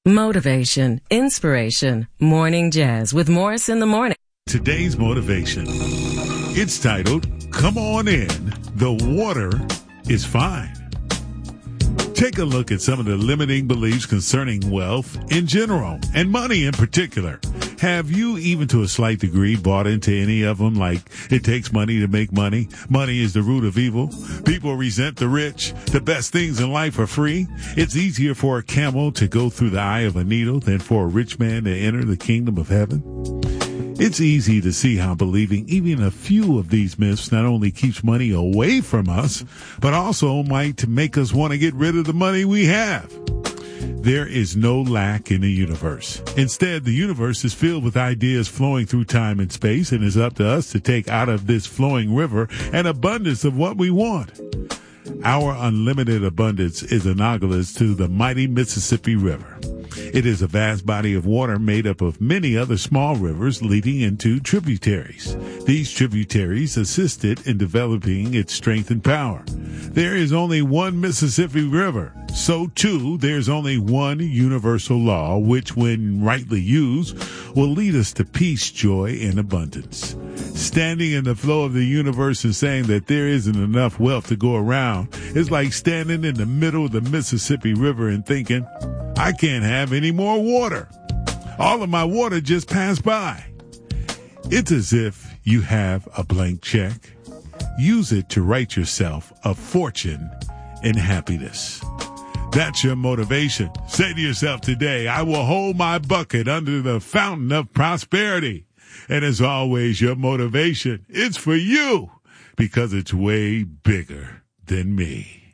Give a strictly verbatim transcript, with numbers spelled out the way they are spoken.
Motivation, inspiration, morning jazz with Morris in the morning. Today's motivation. It's titled, Come On In, the water is fine. Take a look at some of the limiting beliefs concerning wealth in general and money in particular. Have you, even to a slight degree, bought into any of them, like it takes money to make money, money is the root of evil, people resent the rich, the best things in life are free, it's easier for a camel to go through the eye of a needle than for a rich man to enter the kingdom of heaven? It's easy to see how believing even a few of these myths not only keeps money away from us, but also might make us want to get rid of the money we have. There is no lack in the universe. Instead, the universe is filled with ideas flowing through time and space, and it's up to us to take out of this flowing river an abundance of what we want. Our unlimited abundance is analogous to the mighty Mississippi River. It is a vast body of water made up of many other small rivers leading into tributaries. These tributaries assisted in developing its strength and power. There is only one Mississippi River. So, too, there's only one universal law, which, when rightly used, will lead us to peace, joy, and abundance. Standing in the flow of the universe and saying that there isn't enough wealth to go around is like standing in the middle of the Mississippi River and thinking, I can't have any more water. All of my water just passed by. It's as if you have a blank check. Use it to write yourself a fortune in happiness. That's your motivation. Say to yourself today, I will hold my bucket under the fountain of prosperity. And as always, your motivation is for you because it's way bigger than me.